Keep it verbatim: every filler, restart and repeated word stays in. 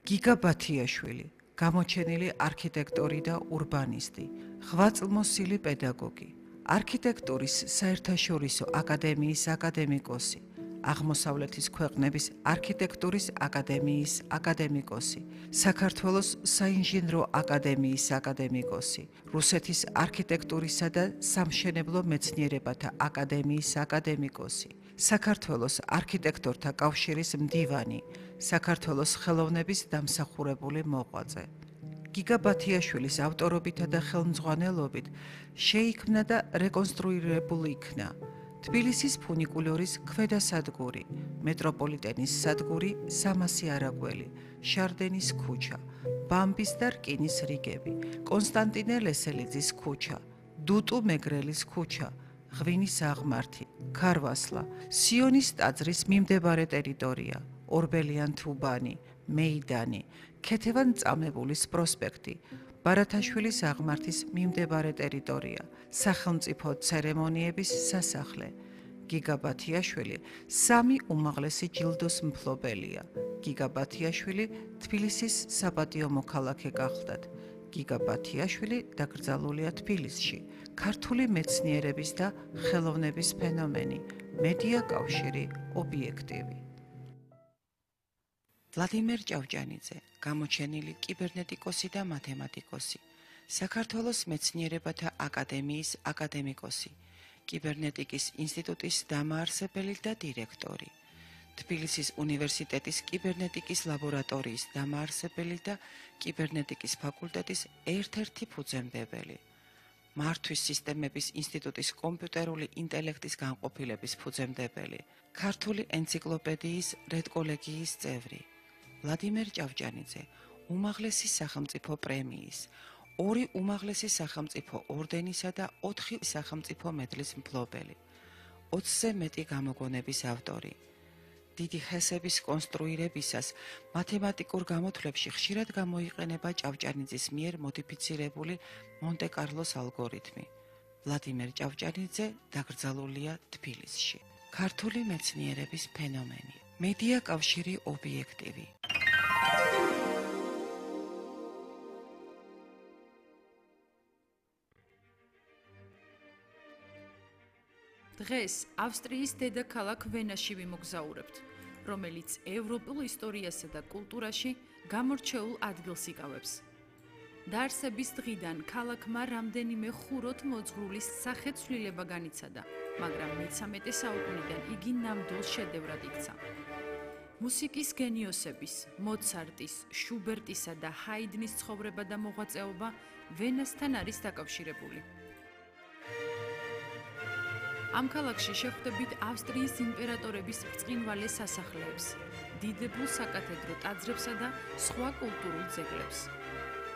გიგა ბათიაშვილი, გამოჩენილი არქიტექტორი და ურბანისტი, ღვაწლმოსილი პედაგოგი, არქიტექტურის საერთაშორისო აკადემიის აკადემიკოსი, აღმოსავლეთის ქვეყნების არქიტექტურის აკადემიის აკადემიკოსი, საქართველოს საინჟინრო აკადემიის აკადემიკოსი, რუსეთის არქიტექტურისა და სამშენებლო მეცნიერებათა აკადემიის აკადემიკოსი, საქართველოს არქიტექტორთა კავშირის მდივანი, საქართველოს ხელოვნების დამსახურებული მოღვაწე. გიგა ბათიაშვილის ავტორობითა და ხელმძღვანელობით შეიქმნა და რეკონსტრუირებული იქნა თბილისის ფუნიკულორის ქვედასადგური, მეტროპოლიტენის სადგური სამასი არაგველი, შარდენის ქუჩა, ბამბის და რკინის რიგები, კონსტანტინე ლესელიძის ქუჩა, დუტუ მეგრელის ქუჩა, ღვინის აღმართი, ქარვასლა, სიონის ტაძრის მიმდებარე ტერიტორია, ორბელიან თუბანი, მეიდანი, ქეთევან წამებულის პროსპექტი, ბარათაშვილის აღმართის მიმდებარე ტერიტორია, სახელმწიფო ცერემონიების სასახლე. გიგა ბათიაშვილი სამი უმაღლესი ჯილდოს მფლობელია. გიგა ბათიაშვილი თბილისის საპატიო მოქალაქე გახლდათ. გიგა ბათიაშვილი დაკრძალულია თბილისში. ქართული მეცნიერების და ხელოვნების ფენომენი, მედია კავშირი, ობიექტივი. ვლადიმერ ჭავჭანიძე, გამოჩენილი კიბერნეტიკოსი და მათემატიკოსი, საქართველოს მეცნიერებათა აკადემიის აკადემიკოსი, კიბერნეტიკის ინსტიტუტის დამაარსებელი და დირექტორი, თბილისის უნივერსიტეტის კიბერნეტიკის ლაბორატორიის დამაარსებელი და კიბერნეტიკის ფაკულტეტის ერთ-ერთი ფუძემდებელი, მართვის სისტემების ინსტიტუტის კომპიუტერული ინტელექტის განყოფილების ფუძემდებელი, ქართული ენციკლოპედიის რედკოლეგიის წევრი. ვლადიმერ ჭავჭანიძე, უმაღლესი სახელმწიფო პრემიის, ორი უმაღლესი სახელმწიფო ორდენისა და ოთხი სახელმწიფო მედლის მფლობელი, ოცზე მეტი გამოგონების ავტორი. დიდი ჰესების კონსტრუირებისას მათემატიკურ გამოთვლებში ხშირად გამოიყენება ჭავჭანიძის მიერ მოდიფიცირებული მონტე-კარლოს ალგორითმი. ვლადიმერ ჭავჭანიძე დაკრძალულია თბილისში. ქართული მეცნიერების ფენომენი, მედია კავშირი, ობიექტივი. დღეს ავსტრიის დედაქალაქ ვენაში ვიმოგზაურებთ, რომელიც ევროპულ ისტორიასა და კულტურაში გამორჩეულ ადგილს იკავებს. დაარსების დღიდან ქალაქმა რამდენიმე ხუროთ მოძღვრული სახეცვლილება განიცადა, მაგრამ მეცამეტე საუკუნიდან იგი ნამდვილ შედევრად იქცა. მუსიკის გენიოსების, მოცარტის, შუბერტისა და ჰაიდნის ცხოვრება და მოღვაწეობა ვენასთან არის დაკავშირებული. ამ ქალაქში შეხვდებით ავსტრიის იმპერატორების ბრწყინვალე სასახლეებს, დიდებულ საკათედრო ტაძრებსა და სხვა კულტურულ ძეგლებს.